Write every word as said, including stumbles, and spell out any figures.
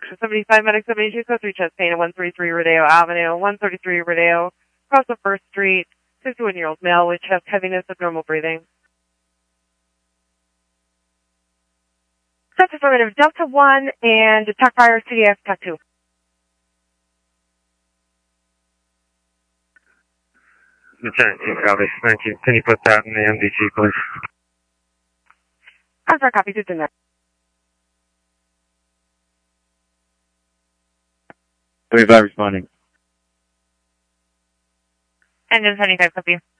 seventy-five, medic seventy-two, code three, chest pain at one thirty-three Rodeo Avenue, one thirty-three Rodeo, across the first street, fifty-one-year-old male with chest heaviness, abnormal breathing. That's affirmative. Delta one and attack fire C D X tattoo. Lieutenant two, copy. Thank you. Can you put that in the M D T, please? I'm sorry, copy. It's in there. seventy-five responding. Engine seventy-five, copy.